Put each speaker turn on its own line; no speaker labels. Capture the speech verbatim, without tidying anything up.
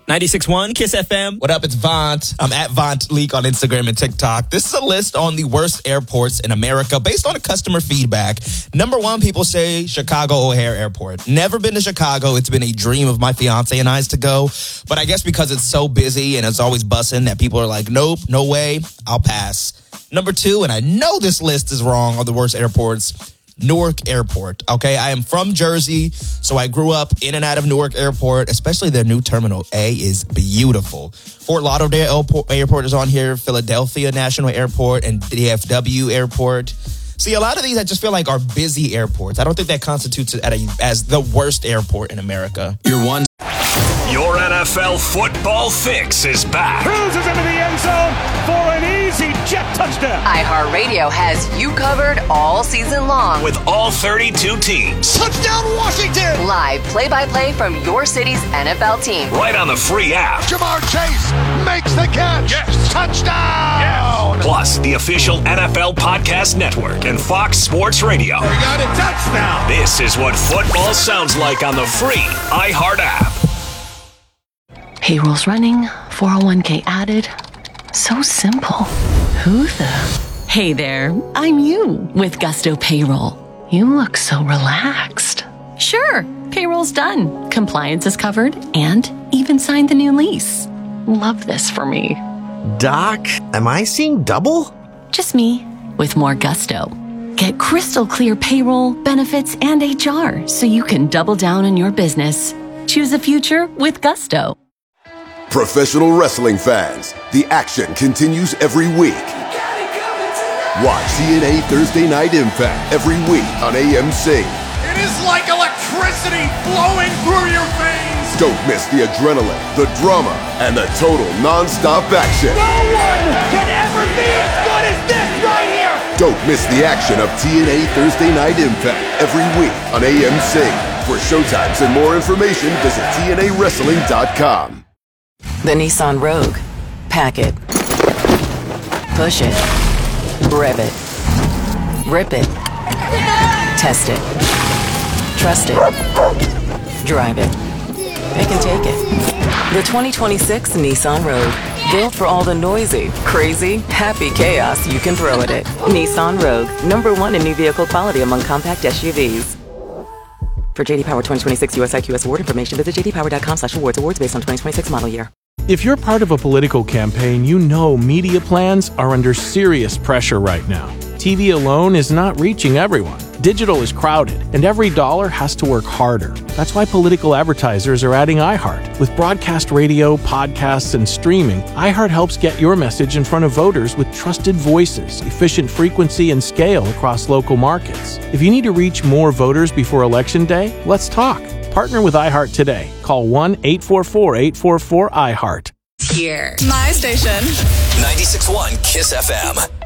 ninety-six point one Kiss F M.
What up? It's Vaunt. I'm at Vaunt Leak on Instagram and TikTok. This is a list on the worst airports in America based on customer feedback. Number one, people say Chicago O'Hare Airport. Never been to Chicago. It's been a dream of my fiance and I's to go. But I guess because it's so busy and it's always bussing that people are like, nope, no way, I'll pass. Number two, and I know this list is wrong on the worst airports, Newark Airport. Okay, I am from Jersey, so I grew up in and out of Newark Airport, especially their new Terminal A is beautiful. Fort Lauderdale Airport is on here, Philadelphia National Airport, and D F W Airport. See, a lot of these I just feel like are busy airports. I don't think that constitutes it as the worst airport in America.
You're one.
Your N F L football fix is back.
Cruises into the end zone for an easy jet touchdown.
iHeartRadio has you covered all season long.
With all thirty-two teams.
Touchdown Washington!
Live play-by-play from your city's N F L team.
Right on the free app.
Ja'Marr Chase makes the catch.
Yes.
Touchdown!
Yes. Plus, the official N F L Podcast Network and Fox Sports Radio.
We got a touchdown!
This is what football sounds like on the free iHeart app.
Payroll's running, four oh one k added. So simple. Who the? Hey there, I'm you with Gusto Payroll. You look so relaxed. Sure, payroll's done. Compliance is covered and even signed the new lease. Love this for me.
Doc, am I seeing double?
Just me with more gusto. Get crystal clear payroll, benefits, and H R so you can double down on your business. Choose a future with Gusto.
Professional wrestling fans, the action continues every week. Watch T N A Thursday Night Impact every week on A M C.
It is like electricity flowing through your veins.
Don't miss the adrenaline, the drama, and the total non-stop action.
No one can ever be as good as this right here.
Don't miss the action of T N A Thursday Night Impact every week on A M C. For showtimes and more information, visit T N A wrestling dot com.
The Nissan Rogue. Pack it. Push it. Rev it. Rip it. Test it. Trust it. Drive it. Pick and take it. The twenty twenty-six Nissan Rogue. Built for all the noisy, crazy, happy chaos you can throw at it. Nissan Rogue. Number one in new vehicle quality among compact S U Vs. For J D Power twenty twenty-six U S I Q S award information, visit j d power dot com slash awards. Awards based on twenty twenty-six model year.
If you're part of a political campaign, you know media plans are under serious pressure right now. T V alone is not reaching everyone. Digital is crowded, and every dollar has to work harder. That's why political advertisers are adding iHeart. With broadcast radio, podcasts, and streaming, iHeart helps get your message in front of voters with trusted voices, efficient frequency, and scale across local markets. If you need to reach more voters before Election Day, let's talk. Partner with iHeart today. Call one eight four four, eight four four, iHeart.
Here. My station.
ninety-six point one Kiss F M.